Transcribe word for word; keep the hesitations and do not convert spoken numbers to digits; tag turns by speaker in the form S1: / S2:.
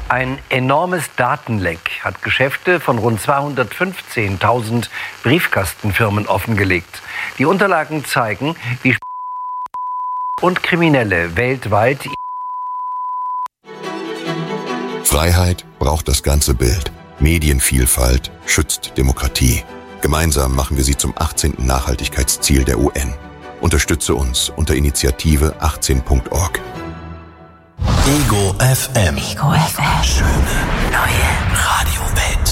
S1: Ein enormes Datenleck hat Geschäfte von rund zweihundertfünfzehntausend Briefkastenfirmen offengelegt. Die Unterlagen zeigen, wie und Kriminelle weltweit.
S2: Freiheit braucht das ganze Bild. Medienvielfalt schützt Demokratie. Gemeinsam machen wir sie zum achtzehnten Nachhaltigkeitsziel der U N. Unterstütze uns unter Initiative achtzehn Punkt org.
S3: Ego F M.
S4: Ego F M.
S3: Schöne neue Radiowelt.